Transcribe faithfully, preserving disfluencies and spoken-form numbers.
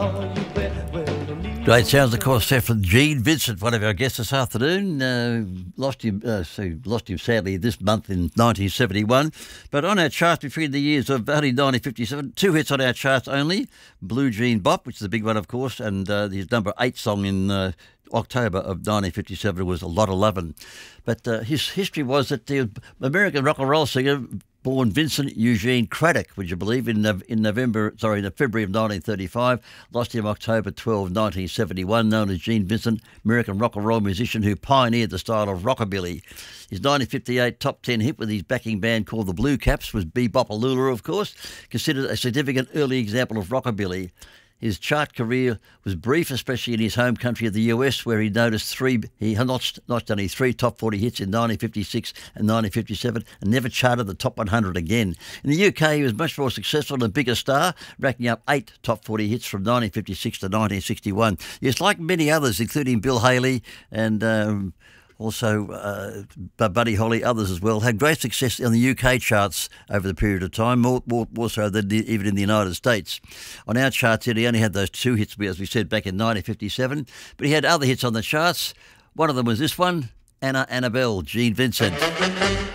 Great sounds, of course, there from Gene Vincent, one of our guests this afternoon. Uh, lost him, uh, so lost him sadly this month in nineteen seventy-one. But on our charts between the years of only nineteen fifty-seven, two hits on our charts only. Blue Jean Bop, which is a big one, of course, and uh, his number eight song in uh, October of nineteen fifty-seven was A Lot of Lovin'. But uh, his history was that the American rock and roll singer, born Vincent Eugene Craddock, would you believe, in in November, sorry, in February of nineteen thirty-five, lost him October twelfth, nineteen seventy-one, known as Gene Vincent, American rock and roll musician who pioneered the style of rockabilly. His nineteen fifty-eight top ten hit with his backing band called the Blue Caps was Bebopalula, of course, considered a significant early example of rockabilly. His chart career was brief, especially in his home country of the U S, where he noticed three, he notched, notched only three top forty hits in nineteen fifty-six and nineteen fifty-seven and never charted the top one hundred again. In the U K, he was much more successful and a bigger star, racking up eight top forty hits from nineteen fifty-six to nineteen sixty-one. Yes, like many others, including Bill Haley and Um, Also, uh, Buddy Holly, others as well, had great success in the U K charts over the period of time, more, more, more so than the, even in the United States. On our charts, he only had those two hits, as we said, back in nineteen fifty-seven, but he had other hits on the charts. One of them was this one, Anna Annabelle, Gene Vincent.